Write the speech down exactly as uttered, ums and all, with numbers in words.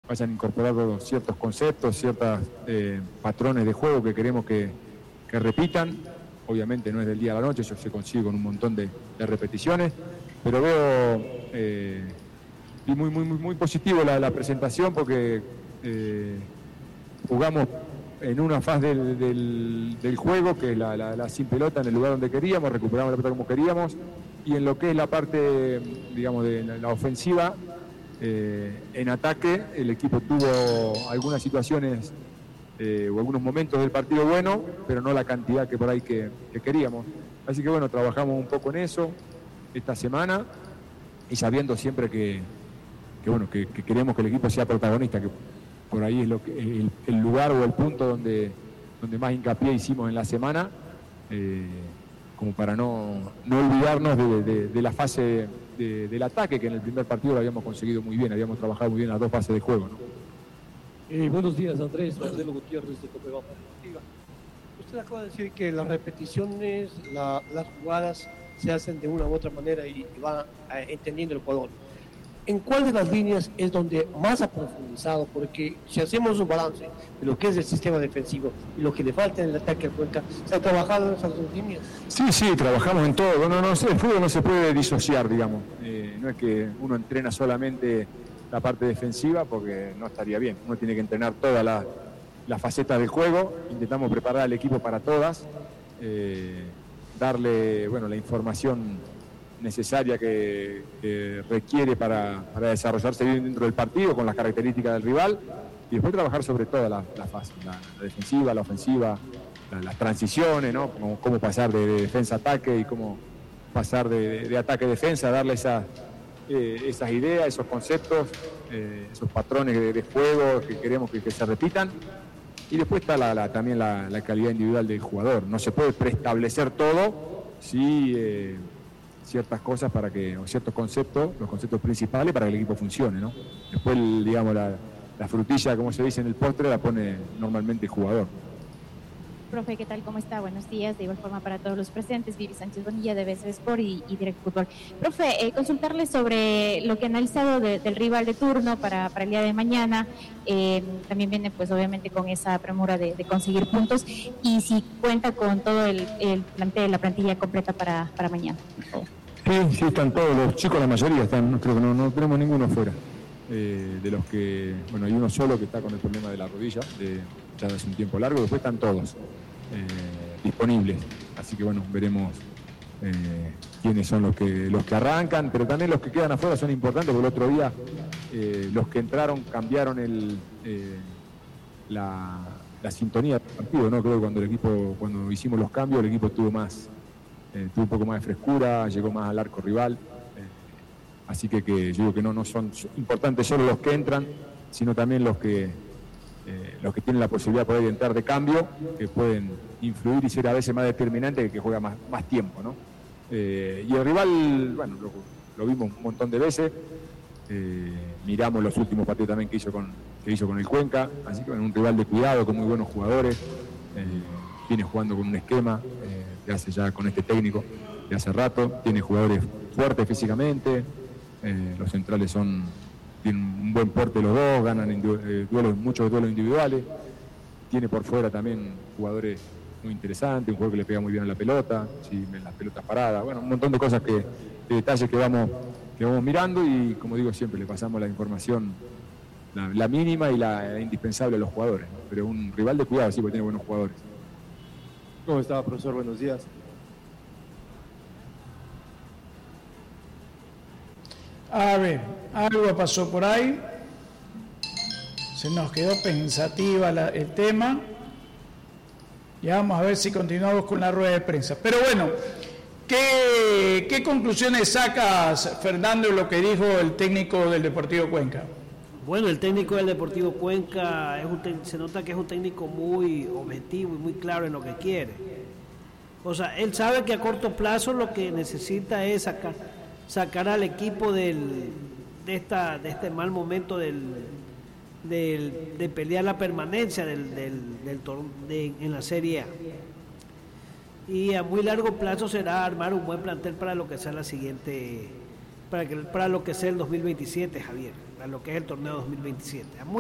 vayan incorporando ciertos conceptos, ciertos eh, patrones de juego que queremos que, que repitan. Obviamente no es del día a la noche, eso se consigue con un montón de, de repeticiones, pero veo eh, y muy, muy, muy, muy positivo la, la presentación porque eh, jugamos en una fase del, del, del juego, que es la, la, la sin pelota en el lugar donde queríamos, recuperamos la pelota como queríamos, y en lo que es la parte, digamos, de la, la ofensiva, eh, en ataque, el equipo tuvo algunas situaciones eh, o algunos momentos del partido bueno, pero no la cantidad que por ahí que, que queríamos. Así que bueno, trabajamos un poco en eso esta semana y sabiendo siempre que, que bueno, que, que queremos que el equipo sea protagonista, que por ahí es lo que, el, el lugar o el punto donde, donde más hincapié hicimos en la semana, eh, como para no, no olvidarnos de, de, de la fase de, del ataque, que en el primer partido lo habíamos conseguido muy bien, habíamos trabajado muy bien las dos fases de juego, ¿no? Eh, buenos días, Andrés, Marcelo Gutiérrez de Copebama Deportiva. Usted acaba de decir que las repeticiones, la, las jugadas se hacen de una u otra manera y, y va eh, entendiendo el jugador. ¿En cuál de las líneas es donde más ha profundizado? Porque si hacemos un balance de lo que es el sistema defensivo y lo que le falta en el ataque a Cuenca, ¿se ha trabajado en esas dos líneas? Sí, sí, trabajamos en todo. No, no, el fútbol no se puede disociar, digamos. Eh, no es que uno entrena solamente la parte defensiva porque no estaría bien. Uno tiene que entrenar todas las la facetas del juego. Intentamos preparar al equipo para todas, eh, darle, bueno, la información necesaria que, que requiere para, para desarrollarse bien dentro del partido con las características del rival y después trabajar sobre todas las la fases, la, la defensiva, la ofensiva, la, las transiciones, ¿no? Cómo, cómo pasar de, de defensa a ataque y cómo pasar de, de ataque a defensa, darle esa, eh, esas ideas, esos conceptos, eh, esos patrones de, de juego que queremos que, que se repitan. Y después está la, la, también la, la calidad individual del jugador. No se puede preestablecer todo, sí, eh, ciertas cosas para que, o ciertos conceptos, los conceptos principales para que el equipo funcione, ¿no? Después, digamos, la, la frutilla, como se dice en el postre, la pone normalmente el jugador. Profe, ¿qué tal? ¿Cómo está? Buenos días. De igual forma para todos los presentes, Vivi Sánchez Bonilla de B S Sport y, y Direct Fútbol. Profe, eh, consultarle sobre lo que ha analizado de, del rival de turno para, para el día de mañana. Eh, también viene, pues, obviamente con esa premura de, de conseguir puntos y si cuenta con todo el, el plantel, la plantilla completa para, para mañana. Sí, sí, están todos los chicos, la mayoría están, creo que no, no tenemos ninguno fuera. Eh, de los que, bueno, hay uno solo que está con el problema de la rodilla, de, ya hace un tiempo largo, después están todos eh, disponibles, así que bueno, veremos eh, quiénes son los que, los que arrancan, pero también los que quedan afuera son importantes, porque el otro día eh, los que entraron cambiaron el, eh, la, la sintonía del partido, ¿no? Creo que cuando el equipo, cuando hicimos los cambios, el equipo tuvo más, eh, tuvo un poco más de frescura, llegó más al arco rival. Así que, que yo digo que no, no son importantes solo los que entran, sino también los que, eh, los que tienen la posibilidad de poder entrar de cambio, que pueden influir y ser a veces más determinantes que el que juega más, más tiempo, ¿no? Eh, y el rival, bueno, lo, lo vimos un montón de veces, eh, miramos los últimos partidos también que hizo con, que hizo con el Cuenca, así que bueno, un rival de cuidado, con muy buenos jugadores, eh, viene jugando con un esquema, eh, que hace ya con este técnico de hace rato, tiene jugadores fuertes físicamente. Eh, los centrales son tienen un buen porte los dos, ganan en eh, duelos, muchos duelos individuales, tiene por fuera también jugadores muy interesantes, un jugador que le pega muy bien a la pelota, sí, en las pelotas paradas, bueno, un montón de cosas que, de detalles que vamos, que vamos mirando y como digo siempre, le pasamos la información, la, la mínima y la, la indispensable a los jugadores, ¿no? Pero un rival de cuidado, sí, porque tiene buenos jugadores. ¿Cómo está, profesor? Buenos días. A ver, algo pasó por ahí, se nos quedó pensativa la, el tema, ya vamos a ver si continuamos con la rueda de prensa. Pero bueno, ¿qué, qué conclusiones sacas, Fernando, de lo que dijo el técnico del Deportivo Cuenca? Bueno, el técnico del Deportivo Cuenca es un, se nota que es un técnico muy objetivo y muy claro en lo que quiere. O sea, él sabe que a corto plazo lo que necesita es sacar... sacar al equipo del, de, esta, de este mal momento del, del, de pelear la permanencia del, del, del de, en la Serie A. Y a muy largo plazo será armar un buen plantel para lo que sea la siguiente, para, que, para lo que sea el dos mil veintisiete, Javier, para lo que es el torneo dos mil veintisiete. A muy